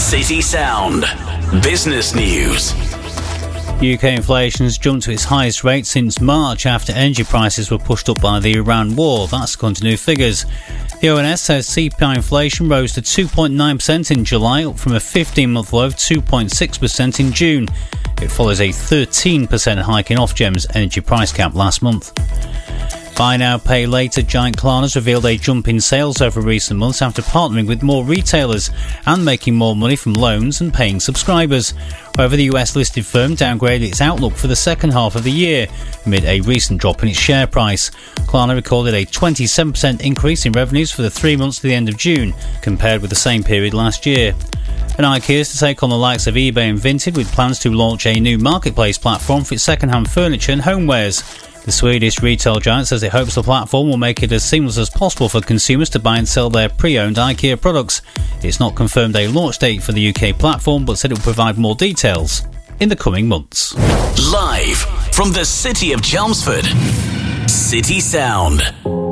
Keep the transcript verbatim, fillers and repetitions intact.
City Sound. Business News. U K inflation has jumped to its highest rate since March after energy prices were pushed up by the Iran war. That's according to new figures. The O N S says C P I inflation rose to two point nine percent in July, up from a fifteen-month low of two point six percent in June. It follows a thirteen percent hike in Ofgem's energy price cap last month. Buy now, pay later giant Klarna has revealed a jump in sales over recent months after partnering with more retailers and making more money from loans and paying subscribers. However, the U S-listed firm downgraded its outlook for the second half of the year amid a recent drop in its share price. Klarna recorded a twenty-seven percent increase in revenues for the three months to the end of June, compared with the same period last year. And IKEA is to take on the likes of eBay and Vinted with plans to launch a new marketplace platform for its second-hand furniture and homewares. The Swedish retail giant says it hopes the platform will make it as seamless as possible for consumers to buy and sell their pre-owned IKEA products. It's not confirmed a launch date for the U K platform, but said it will provide more details in the coming months. Live from the city of Chelmsford, City Sound.